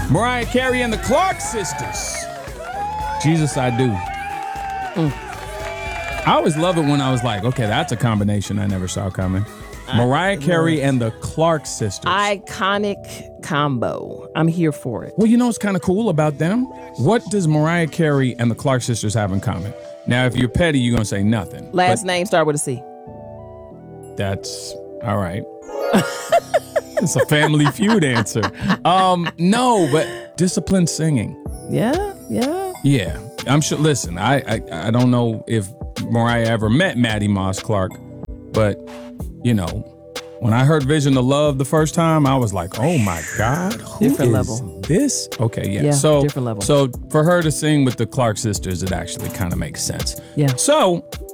Mariah Carey and the Clark sisters. Jesus, I Do. I always love it when I was like, okay, that's a combination I never saw coming. Mariah Carey and the Clark sisters. Iconic combo. I'm here for it. Well, you know what's kind of cool about them? What does Mariah Carey and the Clark sisters have in common? Now, if you're petty, you're going to say nothing. Last name start with a C. That's all right. It's a Family Feud answer. No, but disciplined singing. Yeah. Yeah, I'm sure. Listen, I don't know if Mariah ever met Maddie Moss Clark, but you know, when I heard Vision of Love the first time, I was like, oh my God, who Different is level. this? Okay, yeah. Yeah, So different level. So for her to sing with the Clark sisters, it actually kind of makes sense. Yeah. So